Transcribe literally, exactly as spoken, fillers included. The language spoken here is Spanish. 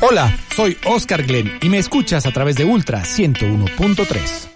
Hola, soy Oscar Glenn y me escuchas a través de Ultra ciento uno punto tres.